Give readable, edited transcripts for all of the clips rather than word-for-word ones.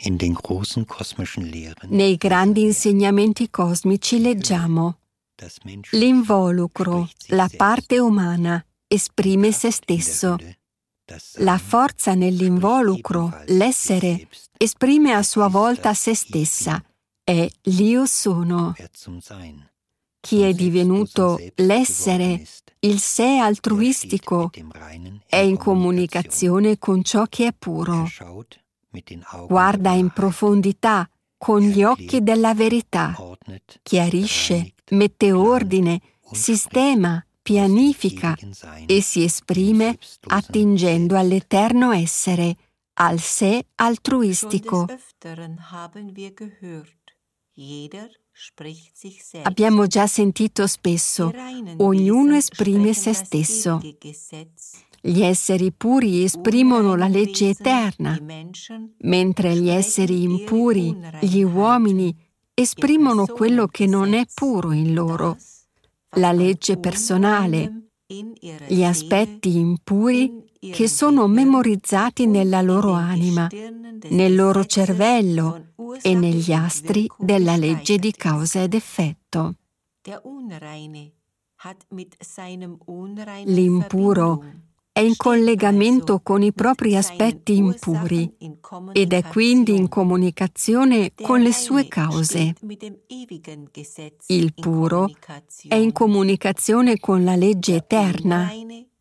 Nei grandi insegnamenti cosmici leggiamo: l'involucro, la parte umana, esprime se stesso. La forza nell'involucro, l'essere, esprime a sua volta se stessa. È l'Io sono. Chi è divenuto l'essere, il sé altruistico, è in comunicazione con ciò che è puro. Guarda in profondità con gli occhi della verità, chiarisce, mette ordine, sistema, pianifica e si esprime attingendo all'eterno essere, al sé altruistico. Abbiamo già sentito spesso, ognuno esprime se stesso. Gli esseri puri esprimono la legge eterna, mentre gli esseri impuri, gli uomini, esprimono quello che non è puro in loro, la legge personale, gli aspetti impuri che sono memorizzati nella loro anima, nel loro cervello e negli astri della legge di causa ed effetto. L'impuro è in collegamento con i propri aspetti impuri ed è quindi in comunicazione con le sue cause. Il puro è in comunicazione con la legge eterna.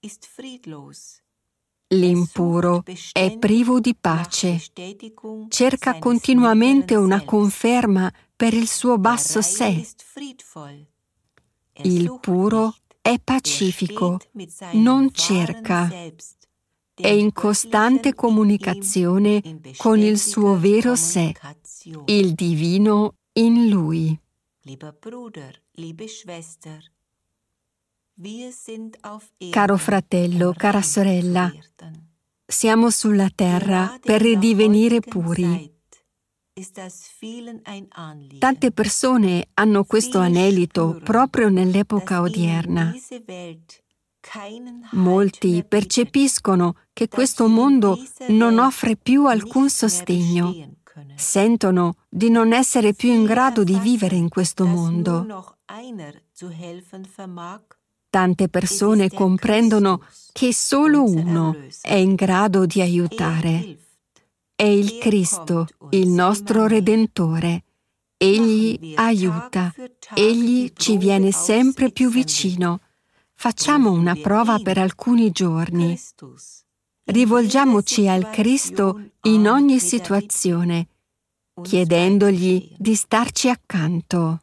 L'impuro è privo di pace, cerca continuamente una conferma per il suo basso sé. Il puro è pacifico, non cerca, è in costante comunicazione con il suo vero sé, il divino in lui. Caro fratello, cara sorella, siamo sulla terra per ridivenire puri. Tante persone hanno questo anelito proprio nell'epoca odierna. Molti percepiscono che questo mondo non offre più alcun sostegno. Sentono di non essere più in grado di vivere in questo mondo. Tante persone comprendono che solo uno è in grado di aiutare. È il Cristo, il nostro Redentore. Egli aiuta, Egli ci viene sempre più vicino. Facciamo una prova per alcuni giorni. Rivolgiamoci al Cristo in ogni situazione, chiedendogli di starci accanto.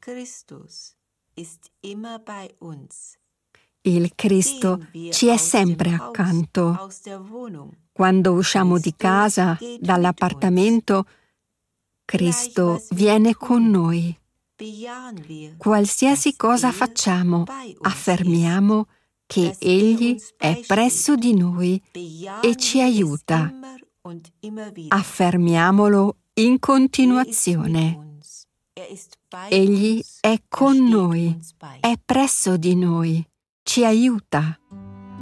Il Cristo ci è sempre accanto. Quando usciamo di casa, dall'appartamento, Cristo viene con noi. Qualsiasi cosa facciamo, affermiamo che Egli è presso di noi e ci aiuta. Affermiamolo in continuazione. Egli è con noi, è presso di noi, ci aiuta.